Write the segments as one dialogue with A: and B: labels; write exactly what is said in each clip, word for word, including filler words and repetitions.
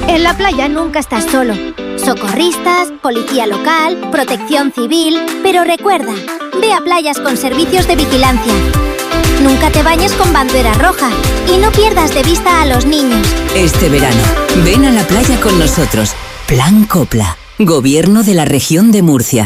A: En la playa nunca estás solo. Socorristas, policía local, protección civil... Pero recuerda, ve a playas con servicios de vigilancia. Nunca te bañes con bandera roja y no pierdas de vista a los niños.
B: Este verano, ven a la playa con nosotros. Plan Copla, Gobierno de la Región de Murcia.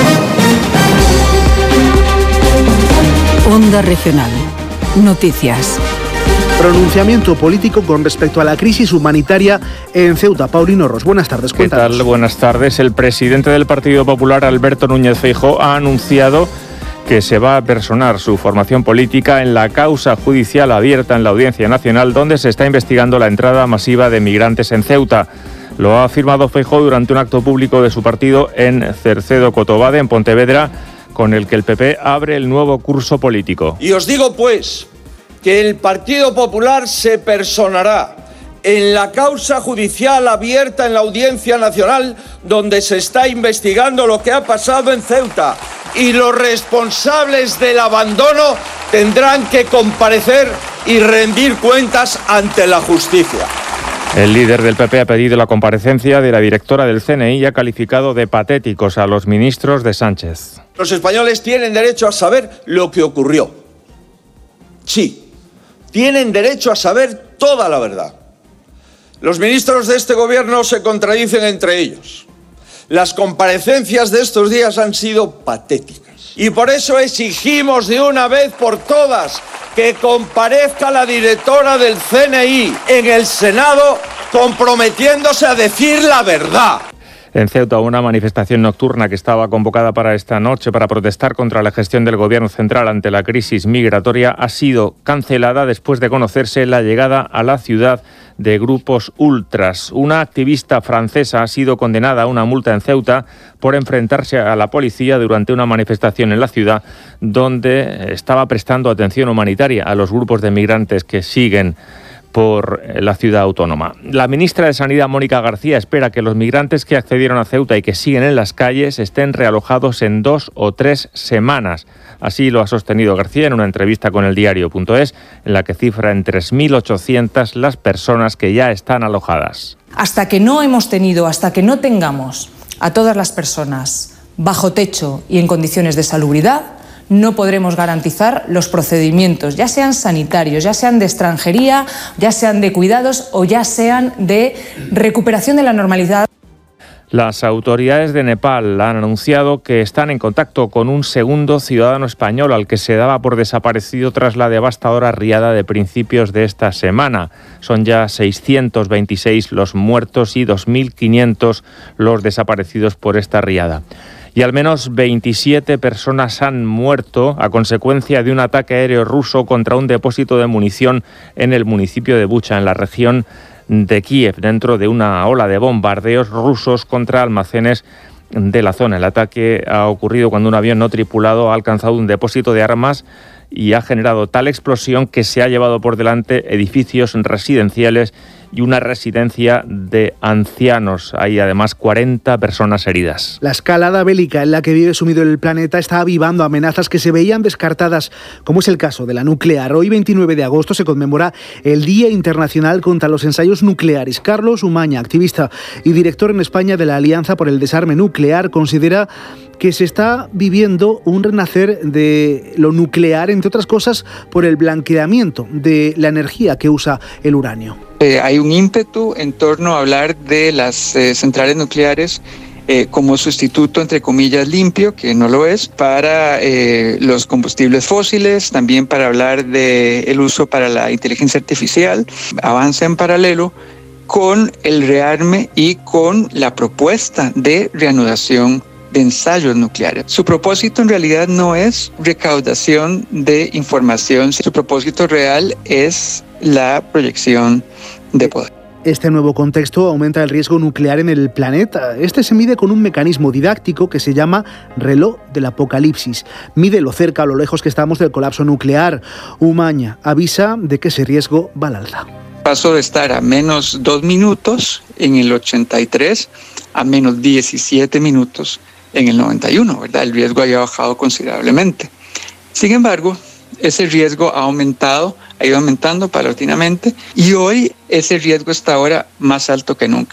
C: Onda Regional. Noticias.
D: Pronunciamiento político con respecto a la crisis humanitaria en Ceuta. Paulino Ros, buenas tardes. Cuéntanos.
E: ¿Qué tal? Buenas tardes. El presidente del Partido Popular, Alberto Núñez Feijóo, ha anunciado que se va a personar su formación política en la causa judicial abierta en la Audiencia Nacional, donde se está investigando la entrada masiva de migrantes en Ceuta. Lo ha afirmado Feijóo durante un acto público de su partido en Cercedo Cotobade, en Pontevedra, con el que el P P abre el nuevo curso político.
F: Y os digo, pues, que el Partido Popular se personará en la causa judicial abierta en la Audiencia Nacional, donde se está investigando lo que ha pasado en Ceuta, y los responsables del abandono tendrán que comparecer y rendir cuentas ante la justicia.
E: El líder del P P ha pedido la comparecencia de la directora del C N I y ha calificado de patéticos a los ministros de Sánchez.
F: Los españoles tienen derecho a saber lo que ocurrió. Sí. Tienen derecho a saber toda la verdad. Los ministros de este gobierno se contradicen entre ellos. Las comparecencias de estos días han sido patéticas. Y por eso exigimos de una vez por todas que comparezca la directora del C N I en el Senado, comprometiéndose a decir la verdad.
E: En Ceuta, una manifestación nocturna que estaba convocada para esta noche para protestar contra la gestión del Gobierno central ante la crisis migratoria ha sido cancelada después de conocerse la llegada a la ciudad de grupos ultras. Una activista francesa ha sido condenada a una multa en Ceuta por enfrentarse a la policía durante una manifestación en la ciudad donde estaba prestando atención humanitaria a los grupos de migrantes que siguen por la ciudad autónoma. La ministra de Sanidad, Mónica García, espera que los migrantes que accedieron a Ceuta y que siguen en las calles estén realojados en dos o tres semanas. Así lo ha sostenido García en una entrevista con el diario punto es, en la que cifra en tres mil ochocientas las personas que ya están alojadas.
G: Hasta que no hemos tenido, hasta que no tengamos a todas las personas bajo techo y en condiciones de salubridad, no podremos garantizar los procedimientos, ya sean sanitarios, ya sean de extranjería, ya sean de cuidados o ya sean de recuperación de la normalidad.
E: Las autoridades de Nepal han anunciado que están en contacto con un segundo ciudadano español al que se daba por desaparecido tras la devastadora riada de principios de esta semana. Son ya seiscientos veintiséis los muertos y dos mil quinientos los desaparecidos por esta riada. Y al menos veintisiete personas han muerto a consecuencia de un ataque aéreo ruso contra un depósito de munición en el municipio de Bucha, en la región de Kiev, dentro de una ola de bombardeos rusos contra almacenes de la zona. El ataque ha ocurrido cuando un avión no tripulado ha alcanzado un depósito de armas y ha generado tal explosión que se ha llevado por delante edificios residenciales y una residencia de ancianos. Hay además cuarenta personas heridas.
D: La escalada bélica en la que vive sumido el planeta está avivando amenazas que se veían descartadas, como es el caso de la nuclear. Hoy, veintinueve de agosto, se conmemora el Día Internacional contra los Ensayos Nucleares. Carlos Umaña, activista y director en España de la Alianza por el Desarme Nuclear, considera que se está viviendo un renacer de lo nuclear, entre otras cosas, por el blanqueamiento de la energía que usa el uranio.
H: Eh, hay un ímpetu en torno a hablar de las eh, centrales nucleares eh, como sustituto, entre comillas, limpio, que no lo es, para eh, los combustibles fósiles, también para hablar del uso para la inteligencia artificial. Avanza en paralelo con el rearme y con la propuesta de reanudación de ensayos nucleares. Su propósito en realidad no es recaudación de información, su propósito real es la proyección de poder.
D: Este nuevo contexto aumenta el riesgo nuclear en el planeta. Este se mide con un mecanismo didáctico que se llama reloj del apocalipsis. Mide lo cerca o lo lejos que estamos del colapso nuclear. Umaña avisa de que ese riesgo va al alza.
H: Paso de estar a menos dos minutos en el ochenta y tres a menos diecisiete minutos en el noventa y uno, ¿verdad? El riesgo haya bajado considerablemente. Sin embargo, ese riesgo ha aumentado, ha ido aumentando paulatinamente y hoy ese riesgo está ahora más alto que nunca.